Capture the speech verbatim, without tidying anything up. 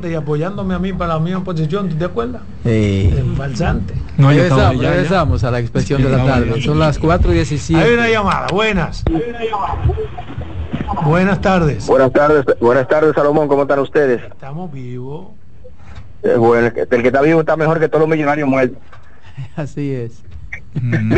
adelante y apoyándome a mí para la misma posición, ¿tú te acuerdas? Sí. En Balsante. No, regresamos, ya, regresamos ya. a la expresión sí, de la no, tarde. Ya, Son las cuatro y diecisiete. Hay una llamada, buenas. Hay una llamada. Buenas tardes. Buenas tardes, buenas tardes, Salomón, ¿cómo están ustedes? Estamos vivos. Eh, bueno, el que, el que está vivo está mejor que todos los millonarios muertos. Así es.